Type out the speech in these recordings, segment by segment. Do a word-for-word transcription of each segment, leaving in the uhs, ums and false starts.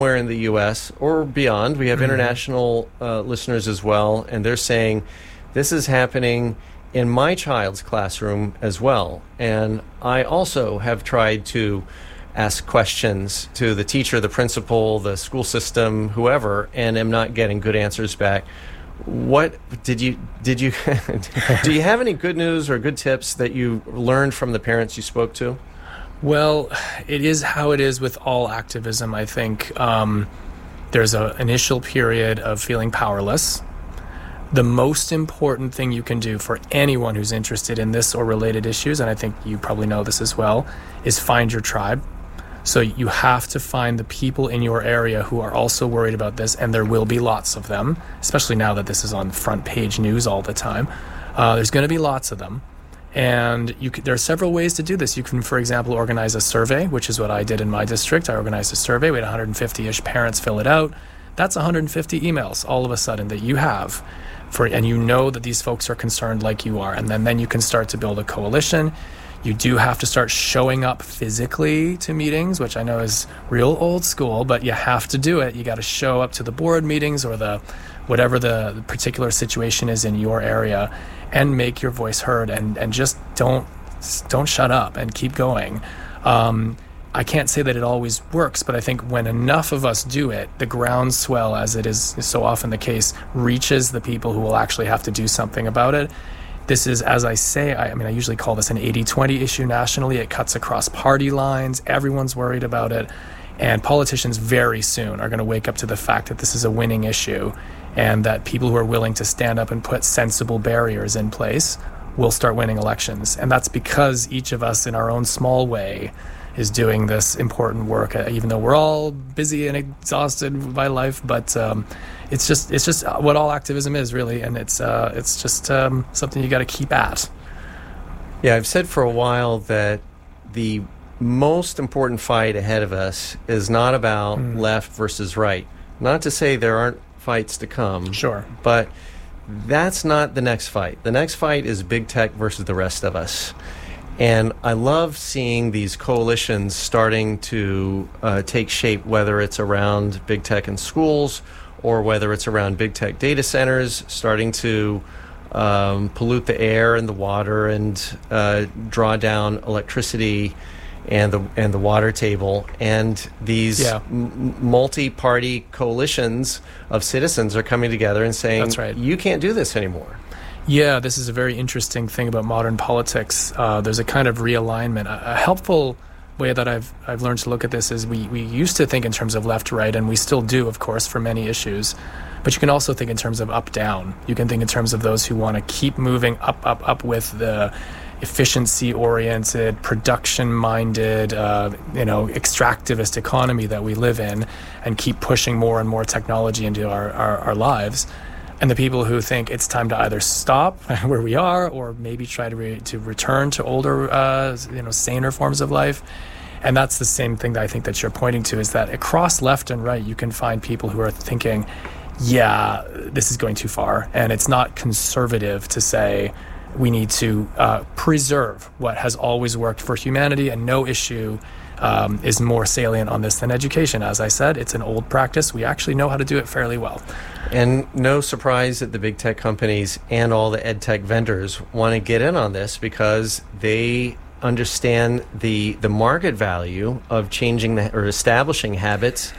somewhere in the U S or beyond. We have mm-hmm. international uh, listeners as well, and they're saying this is happening in my child's classroom as well. And I also have tried to ask questions to the teacher, the principal, the school system, whoever, and am not getting good answers back. What did you did you do you have any good news or good tips that you learned from the parents you spoke to? Well, it is how it is with all activism. I think um, there's an initial period of feeling powerless. The most important thing you can do for anyone who's interested in this or related issues, and I think you probably know this as well, is find your tribe. So you have to find the people in your area who are also worried about this, and there will be lots of them, especially now that this is on front page news all the time. Uh, there's going to be lots of them. And you could, there are several ways to do this. You can, for example, organize a survey, which is what I did in my district. I organized a survey. We had one hundred fifty-ish parents fill it out. That's one hundred fifty emails all of a sudden that you have, for, and you know that these folks are concerned like you are. And then, then you can start to build a coalition. You do have to start showing up physically to meetings, which I know is real old school, but you have to do it. You got to show up to the board meetings or the whatever the particular situation is in your area, and make your voice heard, and, and just don't don't shut up and keep going. Um, I can't say that it always works, but I think when enough of us do it, the groundswell, as it is so often the case, reaches the people who will actually have to do something about it. This is, as I say, I, I mean, I usually call this an eighty twenty issue nationally. It cuts across party lines. Everyone's worried about it. And politicians very soon are going to wake up to the fact that this is a winning issue, and that people who are willing to stand up and put sensible barriers in place will start winning elections. And that's because each of us in our own small way is doing this important work, uh, even though we're all busy and exhausted by life. But um, it's just it's just what all activism is, really, and it's uh, it's just um, something you got to keep at. Yeah, I've said for a while that the most important fight ahead of us is not about mm. left versus right. Not to say there aren't fights to come. Sure. But that's not the next fight. The next fight is big tech versus the rest of us. And I love seeing these coalitions starting to uh, take shape, whether it's around big tech in schools or whether it's around big tech data centers, starting to um, pollute the air and the water and uh, draw down electricity and the and the water table. And these yeah. m- multi-party coalitions of citizens are coming together and saying, That's right. You can't do this anymore. Yeah, this is a very interesting thing about modern politics. Uh, there's a kind of realignment. A, a helpful way that I've I've learned to look at this is we, we used to think in terms of left-right, and we still do, of course, for many issues. But you can also think in terms of up-down. You can think in terms of those who want to keep moving up, up, up with the efficiency-oriented, production-minded, uh, you know, extractivist economy that we live in, and keep pushing more and more technology into our, our, our lives. And the people who think it's time to either stop where we are or maybe try to re- to return to older, uh, you know, saner forms of life. And that's the same thing that I think that you're pointing to, is that across left and right, you can find people who are thinking, yeah, this is going too far. And it's not conservative to say we need to uh, preserve what has always worked for humanity, and no issue Um, is more salient on this than education. As I said, it's an old practice. We actually know how to do it fairly well. And no surprise that the big tech companies and all the ed tech vendors want to get in on this, because they understand the the market value of changing the, or establishing habits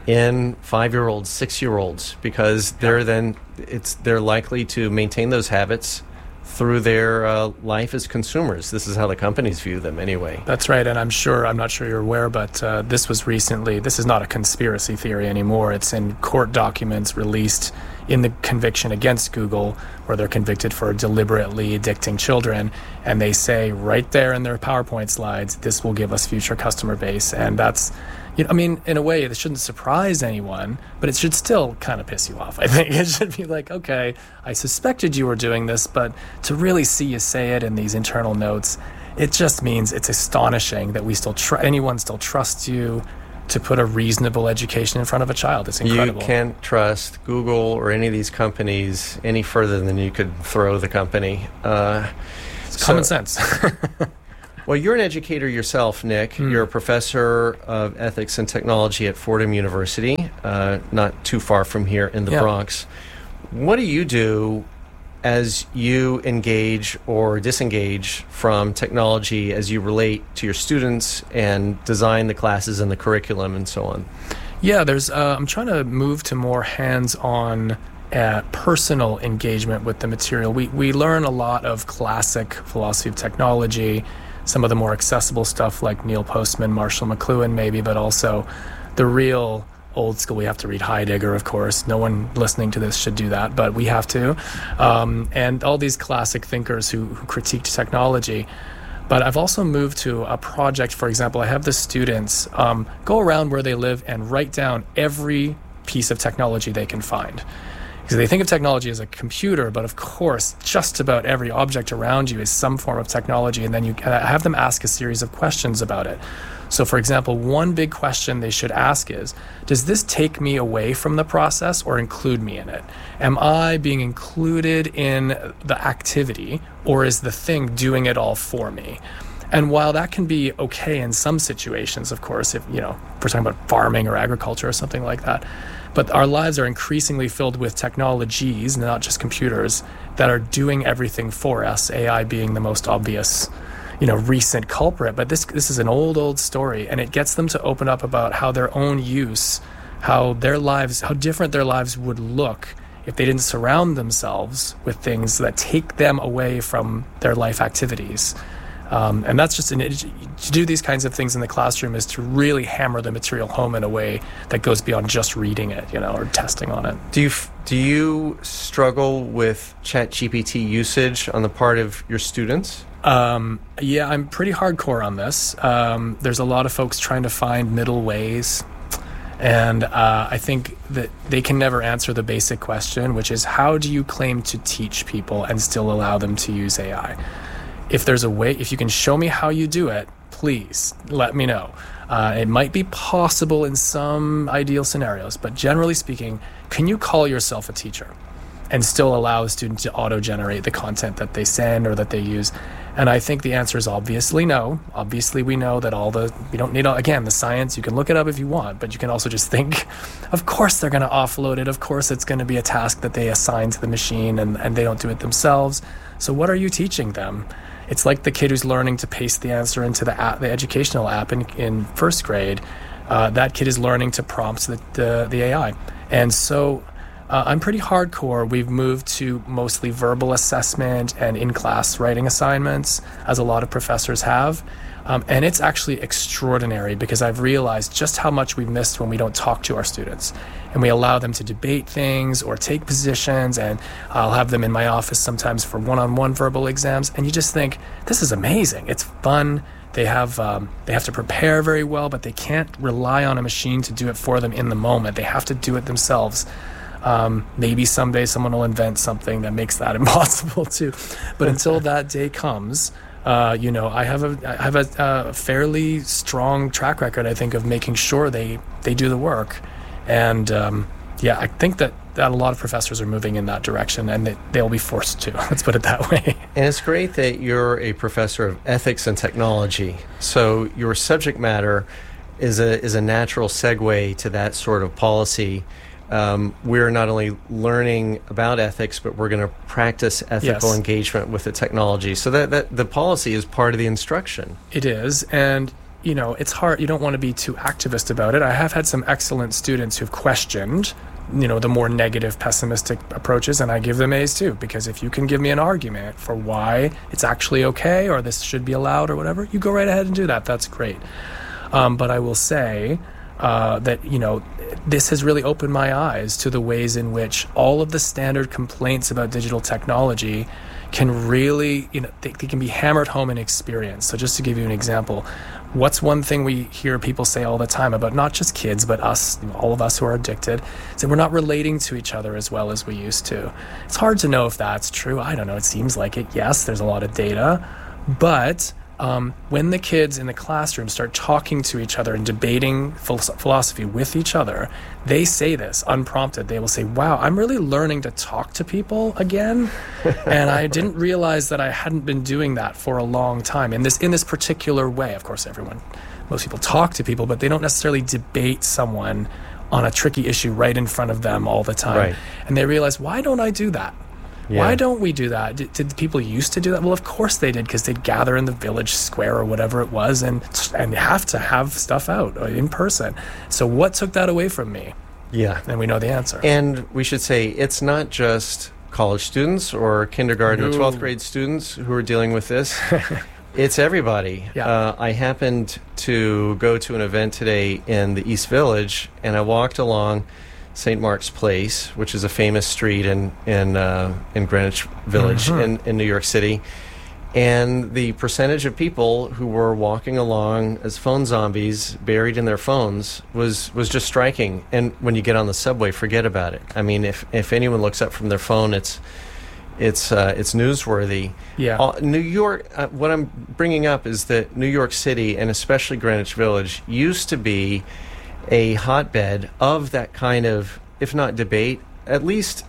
in five-year-olds, six-year-olds, because they're then it's they're likely to maintain those habits through their uh, life as consumers. This is how the companies view them anyway. That's right, and I'm sure, I'm not sure you're aware, but uh, this was recently, this is not a conspiracy theory anymore. It's in court documents released in the conviction against Google, where they're convicted for deliberately addicting children, and they say right there in their PowerPoint slides, this will give us future customer base. And that's, you know, I mean, in a way, this shouldn't surprise anyone, but it should still kind of piss you off. I think it should be like, okay, I suspected you were doing this, but to really see you say it in these internal notes, it just means it's astonishing that we still tr- anyone still trusts you to put a reasonable education in front of a child. It's incredible. You can't trust Google or any of these companies any further than you could throw the company. Uh, it's so, common sense. Well, you're an educator yourself, Nick. Mm. You're a professor of ethics and technology at Fordham University, uh, not too far from here in the yeah. Bronx. What do you do as you engage or disengage from technology as you relate to your students and design the classes and the curriculum and so on? Yeah, there's. Uh, I'm trying to move to more hands-on Uh, personal engagement with the material. We we learn a lot of classic philosophy of technology, some of the more accessible stuff like Neil Postman, Marshall McLuhan maybe, but also the real old school. We have to read Heidegger, of course. No one listening to this should do that, but we have to. Um, and all these classic thinkers who, who critiqued technology. But I've also moved to a project, for example, I have the students um, go around where they live and write down every piece of technology they can find. Because they think of technology as a computer, but of course, just about every object around you is some form of technology, and then you have them ask a series of questions about it. So, for example, one big question they should ask is, does this take me away from the process or include me in it? Am I being included in the activity, or is the thing doing it all for me? And while that can be okay in some situations, of course, if, you know, if we're talking about farming or agriculture or something like that, but our lives are increasingly filled with technologies, not just computers, that are doing everything for us, A I being the most obvious, you know, recent culprit. But this this is an old, old story, and it gets them to open up about how their own use, how their lives, how different their lives would look if they didn't surround themselves with things that take them away from their life activities. Um, and that's just an, to do these kinds of things in the classroom is to really hammer the material home in a way that goes beyond just reading it, you know, or testing on it. Do you do you struggle with ChatGPT usage on the part of your students? Um, yeah, I'm pretty hardcore on this. Um, there's a lot of folks trying to find middle ways. And uh, I think that they can never answer the basic question, which is how do you claim to teach people and still allow them to use A I? If there's a way, if you can show me how you do it, please let me know. Uh, it might be possible in some ideal scenarios, but generally speaking, can you call yourself a teacher and still allow a student to auto-generate the content that they send or that they use? And I think the answer is obviously no. Obviously, we know that all the, we don't need, all, again, the science, you can look it up if you want, but you can also just think, of course they're going to offload it. Of course it's going to be a task that they assign to the machine and, and they don't do it themselves. So what are you teaching them? It's like the kid who's learning to paste the answer into the app, the educational app in, in first grade. Uh, that kid is learning to prompt the, the, the A I. And so uh, I'm pretty hardcore. We've moved to mostly verbal assessment and in-class writing assignments, as a lot of professors have. Um, and it's actually extraordinary because I've realized just how much we've missed when we don't talk to our students and we allow them to debate things or take positions. And I'll have them in my office sometimes for one-on-one verbal exams. And you just think, this is amazing. It's fun. They have um, they have to prepare very well, but they can't rely on a machine to do it for them in the moment. They have to do it themselves. Um, maybe someday someone will invent something that makes that impossible too. But until that day comes, Uh, you know, I have a I have a, a fairly strong track record, I think, of making sure they, they do the work. And um, yeah, I think that, that a lot of professors are moving in that direction, and that they'll be forced to. Let's put it that way. And it's great that you're a professor of ethics and technology. So your subject matter is a is a natural segue to that sort of policy. Um, we're not only learning about ethics, but we're going to practice ethical yes. engagement with the technology. So that, that the policy is part of the instruction. It is. And, you know, it's hard. You don't want to be too activist about it. I have had some excellent students who've questioned, you know, the more negative, pessimistic approaches, and I give them A's too, because if you can give me an argument for why it's actually okay or this should be allowed or whatever, you go right ahead and do that. That's great. Um, but I will say uh, that, you know, this has really opened my eyes to the ways in which all of the standard complaints about digital technology can really, you know, they, they can be hammered home in experience. So just to give you an example, what's one thing we hear people say all the time about not just kids, but us, all of us who are addicted, is that we're not relating to each other as well as we used to. It's hard to know if that's true. I don't know. It seems like it. Yes, there's a lot of data, but Um, when the kids in the classroom start talking to each other and debating philosoph- philosophy with each other, they say this unprompted. They will say, wow, I'm really learning to talk to people again. And I didn't realize that I hadn't been doing that for a long time in this in this particular way. Of course, everyone, most people talk to people, but they don't necessarily debate someone on a tricky issue right in front of them all the time. Right. And they realize, why don't I do that? Yeah. Why don't we do that? Did, did people used to do that? Well, of course they did, because they'd gather in the village square or whatever it was and and have to have stuff out in person. So what took that away from me? Yeah. And we know the answer. And we should say it's not just college students or kindergarten No. or twelfth grade students who are dealing with this. It's everybody. Yeah. Uh, I happened to go to an event today in the East Village, and I walked along Saint Mark's Place, which is a famous street in in uh, in Greenwich Village Mhm. in, in New York City. And the percentage of people who were walking along as phone zombies, buried in their phones, was was just striking. And when you get on the subway, forget about it. I mean, if if anyone looks up from their phone, it's it's uh, it's newsworthy. Yeah. Uh, New York. Uh, what I'm bringing up is that New York City, and especially Greenwich Village, used to be a hotbed of that kind of, if not debate, at least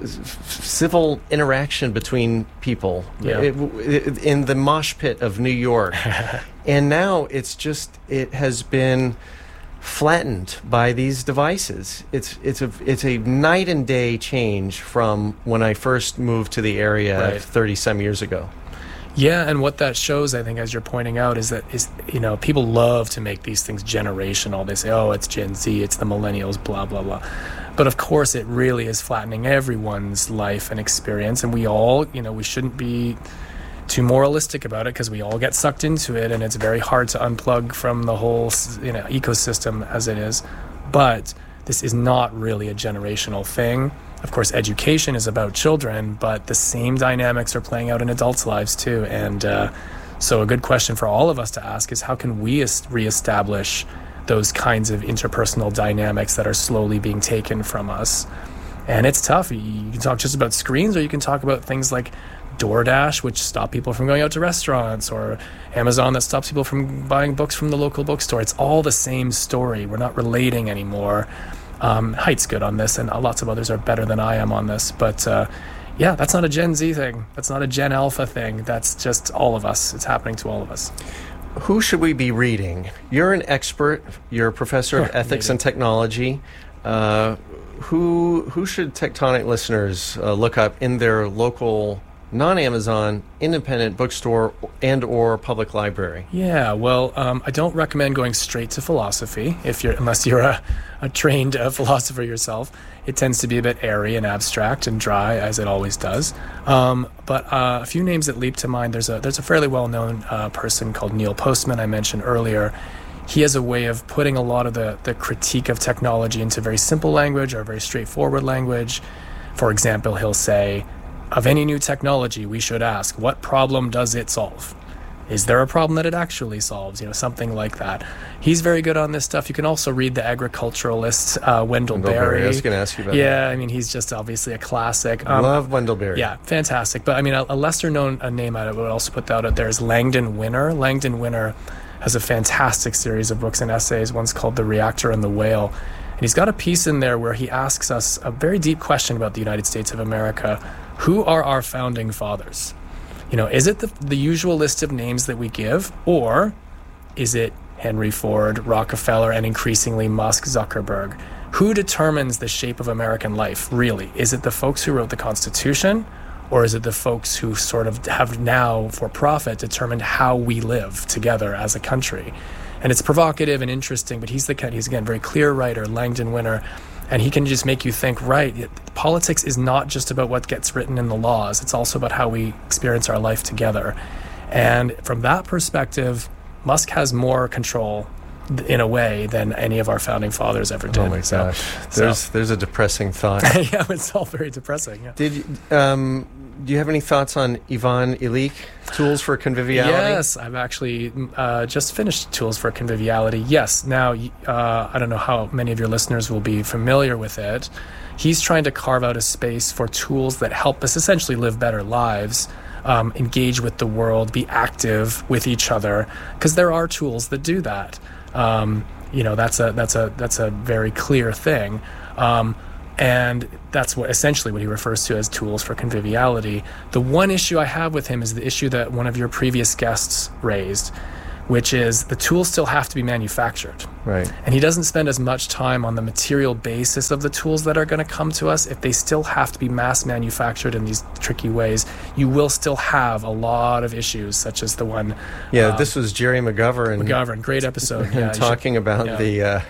civil interaction between people. Yeah. It- it- in the mosh pit of New York. And now it's just, it has been flattened by these devices. It's it's a it's a night and day change from when I first moved to the area Right. thirty some years ago. Yeah, and what that shows, I think, as you're pointing out, is that is you know people love to make these things generational. They say, "Oh, it's Gen Z, it's the millennials, blah blah blah," but of course, it really is flattening everyone's life and experience. And we all, you know, we shouldn't be too moralistic about it, because we all get sucked into it, and it's very hard to unplug from the whole, you know, ecosystem as it is. But this is not really a generational thing. Of course, education is about children, but the same dynamics are playing out in adults' lives too. And uh, so a good question for all of us to ask is, how can we est- reestablish those kinds of interpersonal dynamics that are slowly being taken from us? And it's tough. You you can talk just about screens, or you can talk about things like DoorDash, which stop people from going out to restaurants, or Amazon that stops people from buying books from the local bookstore. It's all the same story. We're not relating anymore. Um, Height's good on this, and lots of others are better than I am on this. But uh, yeah, that's not a Gen Z thing. That's not a Gen Alpha thing. That's just all of us. It's happening to all of us. Who should we be reading? You're an expert. You're a professor of ethics Maybe. and technology. Uh, who who should Tectonic listeners uh, look up in their local non-Amazon independent bookstore and or public library? Yeah, well, um, I don't recommend going straight to philosophy if you're, unless you're a, a trained uh, philosopher yourself. It tends to be a bit airy and abstract and dry, as it always does. Um, but uh, a few names that leap to mind. There's a there's a fairly well-known uh, person called Neil Postman I mentioned earlier. He has a way of putting a lot of the, the critique of technology into very simple language or very straightforward language. For example, he'll say, of any new technology, we should ask, what problem does it solve? Is there a problem that it actually solves? You know, something like that. He's very good on this stuff. You can also read the agriculturalist, uh, Wendell, Wendell Berry. Berry. I was going to ask you about Yeah, I mean, he's just obviously a classic. that. Love Wendell Berry. Yeah, fantastic. But I mean, a, a lesser known a name I would also put that out there is Langdon Winner. Langdon Winner has a fantastic series of books and essays. One's called The Reactor and the Whale. And he's got a piece in there where he asks us a very deep question about the United States of America. Who are our founding fathers? You know, is it the, the usual list of names that we give, or is it Henry Ford, Rockefeller, and increasingly Musk, Zuckerberg? Who determines the shape of American life, really? Is it the folks who wrote the Constitution, or is it the folks who sort of have now, for profit, determined how we live together as a country? And it's provocative and interesting, but he's the kind, he's again very clear writer, Langdon Winner, and he can just make you think, right, politics is not just about what gets written in the laws, it's also about how we experience our life together. And from that perspective, Musk has more control in a way than any of our founding fathers ever did. Oh my So- gosh. so- There's there's a depressing thought. yeah, it's all very depressing. Yeah. Did you- um, do you have any thoughts on Ivan Illich, Tools for Conviviality? Yes, I've actually uh, just finished Tools for Conviviality. Yes, now, uh, I don't know how many of your listeners will be familiar with it. He's trying to carve out a space for tools that help us essentially live better lives um, engage with the world, be active with each other, because there are tools that do that. Um, you know, that's a that's a that's a very clear thing. Um, And that's what essentially what he refers to as tools for conviviality. The one issue I have with him is the issue that one of your previous guests raised, which is the tools still have to be manufactured. Right. And he doesn't spend as much time on the material basis of the tools that are going to come to us. If they still have to be mass manufactured in these tricky ways, you will still have a lot of issues, such as the one. Yeah, um, this was Jerry McGovern. McGovern, great episode. Yeah, talking should, about yeah. the. Uh,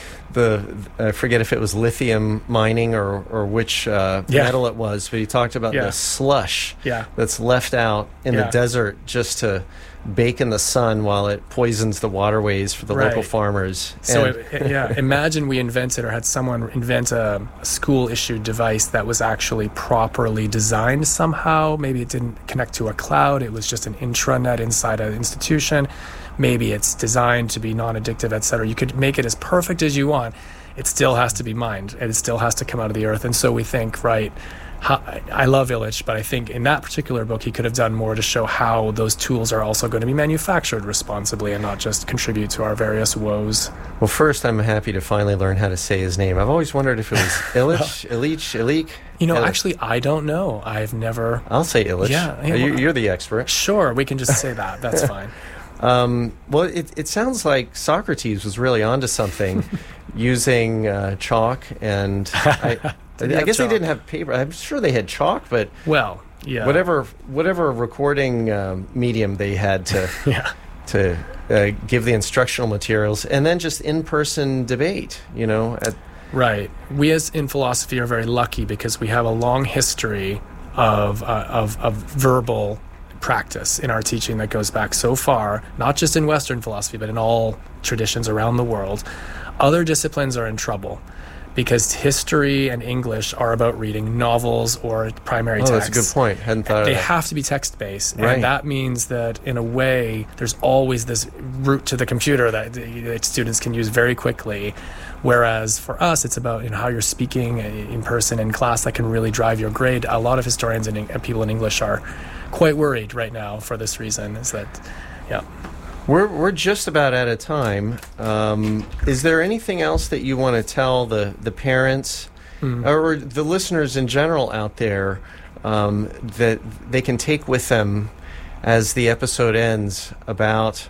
The I forget if it was lithium mining or or which uh, yeah. metal it was, but he talked about yeah. the slush yeah. that's left out in yeah. the desert just to bake in the sun while it poisons the waterways for the right. local farmers. So and it, it, yeah, imagine we invented or had someone invent a, a school-issued device that was actually properly designed somehow. Maybe it didn't connect to a cloud. It was just an intranet inside an institution. Maybe it's designed to be non-addictive, et cetera. You could make it as perfect as you want. It still has to be mined, and it still has to come out of the earth. And so we think, right, how, I love Illich, but I think in that particular book, he could have done more to show how those tools are also going to be manufactured responsibly and not just contribute to our various woes. Well, first, I'm happy to finally learn how to say his name. I've always wondered if it was Illich, Illich, Illich. You know, Illich. Actually, I don't know. I've never... I'll say Illich. Yeah, yeah, you, well, you're the expert. Sure, we can just say that. That's fine. Um, well, it, it sounds like Socrates was really onto something using uh, chalk, and I, I guess chalk? they didn't have paper. I'm sure they had chalk, but well, yeah, whatever whatever recording um, medium they had to yeah. to uh, give the instructional materials, and then just in-person debate. You know, at, right. We as in philosophy are very lucky because we have a long history of uh, of, of verbal practice in our teaching that goes back so far, not just in Western philosophy, but in all traditions around the world. Other disciplines are in trouble because history and English are about reading novels or primary oh, texts. that's a good point. Hadn't thought of They that. have to be text-based, Right. and that means that, in a way, there's always this route to the computer that, that students can use very quickly, whereas for us, it's about you know how you're speaking in person in class that can really drive your grade. A lot of historians and, and people in English are quite worried right now for this reason, is that, yeah. We're we're just about out of time. Um, is there anything else that you want to tell the, the parents mm. or the listeners in general out there um, that they can take with them as the episode ends about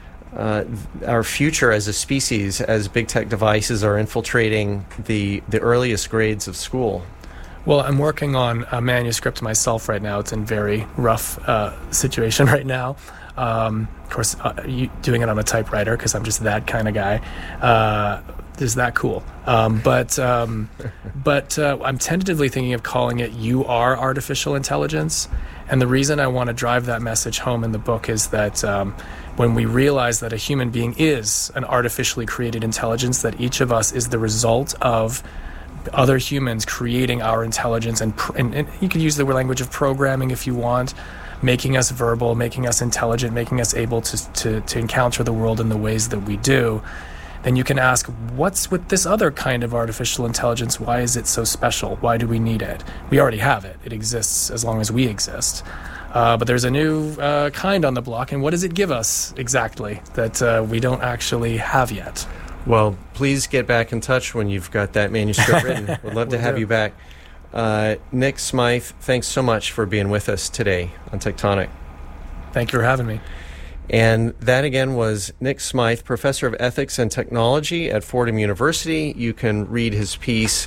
uh, our future as a species as big tech devices are infiltrating the, the earliest grades of school? Well, I'm working on a manuscript myself right now. It's in very rough uh, situation right now. Um, of course, uh, you, doing it on a typewriter because I'm just that kind of guy. Uh, is that cool? Um, but um, but uh, I'm tentatively thinking of calling it "You Are Artificial Intelligence," and the reason I want to drive that message home in the book is that um, when we realize that a human being is an artificially created intelligence, that each of us is the result of other humans creating our intelligence, and, pr- and, and you could use the language of programming if you want, making us verbal, making us intelligent, making us able to, to, to encounter the world in the ways that we do, then you can ask, what's with this other kind of artificial intelligence? Why is it so special? Why do we need it? We already have it. It exists as long as we exist. Uh, but there's a new uh, kind on the block, and what does it give us exactly that uh, we don't actually have yet? Well, please get back in touch when you've got that manuscript written. We'd love to Will have do. you back. Uh, Nick Smythe, thanks so much for being with us today on Tectonic. Thank you for having me. And that again was Nick Smythe, Professor of Ethics and Technology at Fordham University. You can read his piece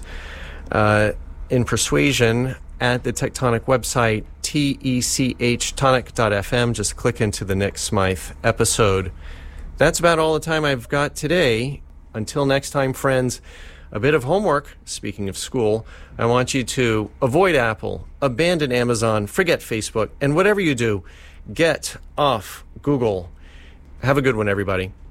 uh, in Persuasion at the Tectonic website, T E C H tonic dot f m. Just click into the Nick Smythe episode. That's about all the time I've got today. Until next time, friends, a bit of homework. Speaking of school, I want you to avoid Apple, abandon Amazon, forget Facebook, and whatever you do, get off Google. Have a good one, everybody.